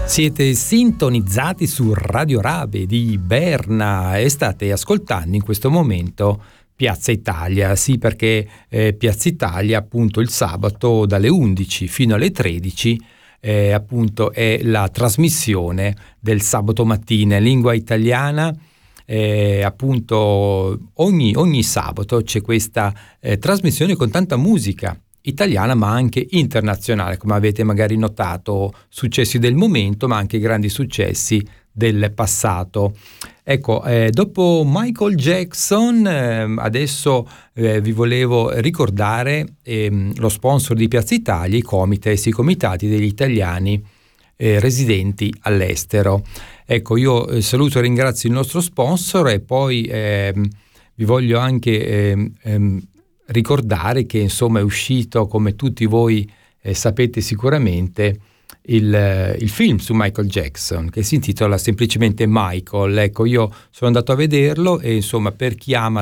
Siete sintonizzati su Radio Rave di Berna e state ascoltando in questo momento Piazza Italia. Sì, perché Piazza Italia appunto il sabato dalle 11 fino alle 13 appunto è la trasmissione del sabato mattina in lingua italiana. Appunto ogni sabato c'è questa trasmissione con tanta musica italiana ma anche internazionale, come avete magari notato, successi del momento ma anche grandi successi del passato. Ecco, dopo Michael Jackson adesso vi volevo ricordare lo sponsor di Piazza Italia, i Comites, i comitati degli italiani residenti all'estero. Ecco, io saluto e ringrazio il nostro sponsor e poi vi voglio anche ricordare che insomma è uscito, come tutti voi sapete sicuramente, il film su Michael Jackson che si intitola semplicemente Michael. Ecco, io sono andato a vederlo e insomma per chi ama